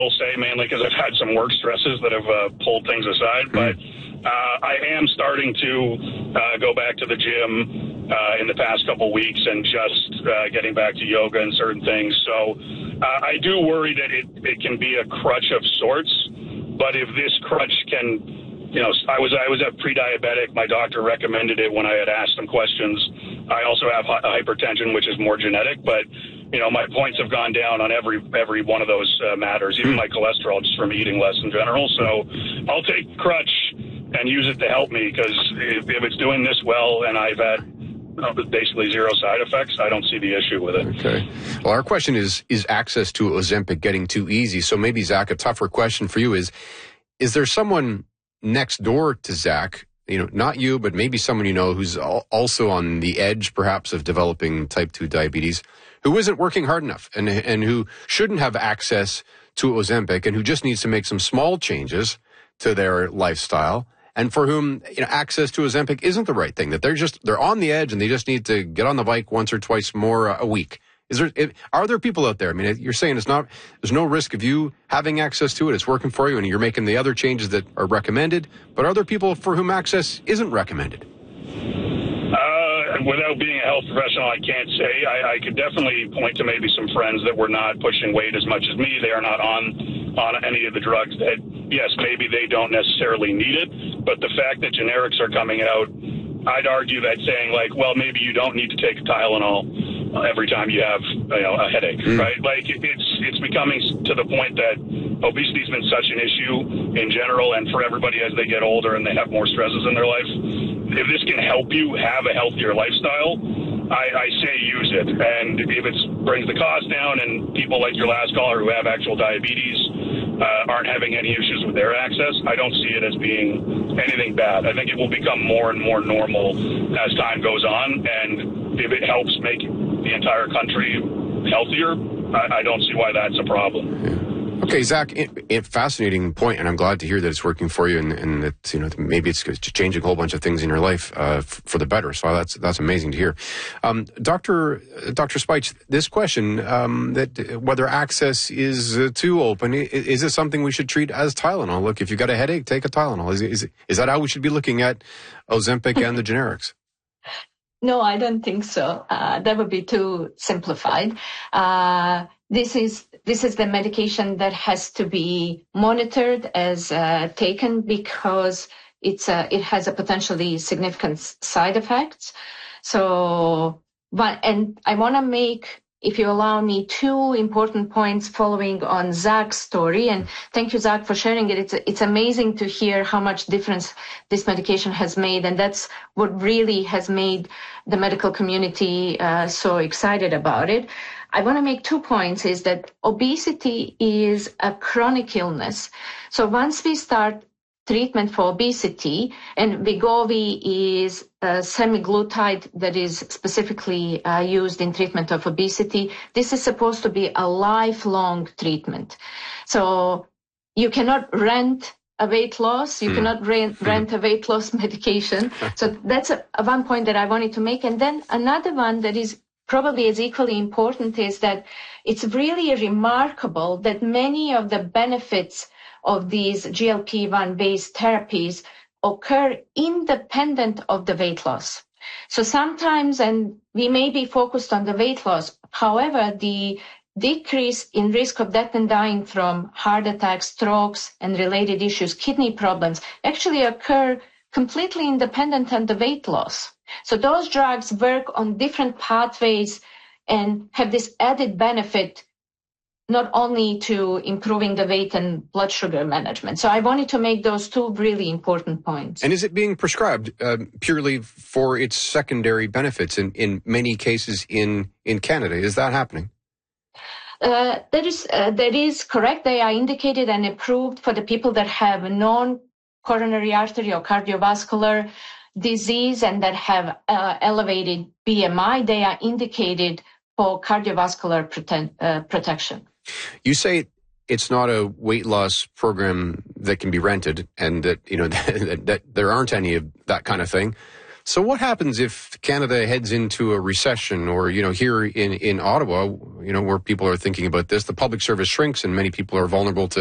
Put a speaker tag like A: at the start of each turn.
A: will say, mainly because I've had some work stresses that have pulled things aside. But I am starting to go back to the gym in the past couple weeks and just getting back to yoga and certain things. So I do worry that it can be a crutch of sorts. But if this crutch can... I was a pre-diabetic. My doctor recommended it when I had asked him questions. I also have hypertension, which is more genetic, but my points have gone down on every one of those matters, even my cholesterol, just from eating less in general. So I'll take crutch and use it to help me, because if it's doing this well and I've had basically zero side effects, I don't see the issue with it.
B: Okay. Well, our question is access to Ozempic getting too easy? So maybe, Zach, a tougher question for you is there someone next door to Zach, not you, but maybe someone who's also on the edge perhaps of developing type 2 diabetes, who isn't working hard enough and who shouldn't have access to Ozempic, and who just needs to make some small changes to their lifestyle, and for whom access to Ozempic isn't the right thing, that they're on the edge and they just need to get on the bike once or twice more a week? Are there people out there? I mean, you're saying there's no risk of you having access to it. It's working for you and you're making the other changes that are recommended. But are there people for whom access isn't recommended?
A: Without being a health professional, I can't say. I could definitely point to maybe some friends that were not pushing weight as much as me. They are not on any of the drugs that, yes, maybe they don't necessarily need it. But the fact that generics are coming out, I'd argue that saying well, maybe you don't need to take a Tylenol every time you have a headache, right? Like it's becoming to the point that obesity has been such an issue in general, and for everybody as they get older and they have more stresses in their life. If this can help you have a healthier lifestyle, I say use it. And if it brings the cost down and people like your last caller who have actual diabetes aren't having any issues with their access, I don't see it as being anything bad. I think it will become more and more normal as time goes on. And if it helps make the entire country healthier, I don't see why that's a problem.
B: Yeah. Okay, Zach, fascinating point, and I'm glad to hear that it's working for you, and that maybe it's changing a whole bunch of things in your life for the better. So that's amazing to hear. Dr. Speights, this question that whether access is too open, is this something we should treat as Tylenol? Look, if you got a headache, take a Tylenol. Is that how we should be looking at Ozempic and the generics?
C: No, I don't think so. That would be too simplified. This is the medication that has to be monitored as taken, because it has a potentially significant side effects. So, and I want to make, if you allow me, two important points following on Zach's story. And thank you, Zach, for sharing it. It's amazing to hear how much difference this medication has made. And that's what really has made the medical community so excited about it. I want to make 2 points, is that obesity is a chronic illness. So once we start treatment for obesity, and Wegovy is a semaglutide that is specifically used in treatment of obesity, this is supposed to be a lifelong treatment. So you cannot rent a weight loss, you cannot rent a weight loss medication. So that's one point that I wanted to make. And then another one that is probably as equally important is that it's really remarkable that many of the benefits of these GLP-1 based therapies occur independent of the weight loss. So sometimes, and we may be focused on the weight loss, however, the decrease in risk of death and dying from heart attacks, strokes, and related issues, kidney problems, actually occur completely independent of the weight loss. So those drugs work on different pathways and have this added benefit, not only to improving the weight and blood sugar management. So I wanted to make those two really important points.
B: And is it being prescribed purely for its secondary benefits in many cases in Canada? Is that happening?
C: That is correct. They are indicated and approved for the people that have non-coronary artery or cardiovascular disease and that have elevated BMI. They are indicated for cardiovascular protection.
B: You say it's not a weight loss program that can be rented, and that that there aren't any of that kind of thing. So what happens if Canada heads into a recession, or, here in Ottawa, where people are thinking about this, the public service shrinks and many people are vulnerable to